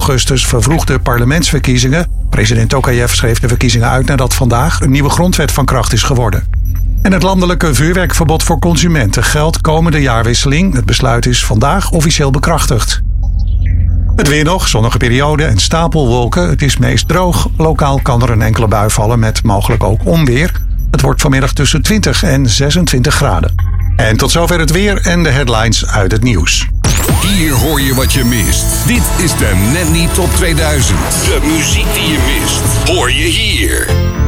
augustus vervroegde parlementsverkiezingen. President Tokayev schreef de verkiezingen uit nadat vandaag een nieuwe grondwet van kracht is geworden. En het landelijke vuurwerkverbod voor consumenten geldt komende jaarwisseling. Het besluit is vandaag officieel bekrachtigd. Het weer nog, zonnige periode en stapelwolken. Het is meest droog. Lokaal kan er een enkele bui vallen met mogelijk ook onweer. Het wordt vanmiddag tussen 20 en 26 graden. En tot zover het weer en de headlines uit het nieuws. Hier hoor je wat je mist. Dit is de Net Niet Top 2000. De muziek die je mist, hoor je hier.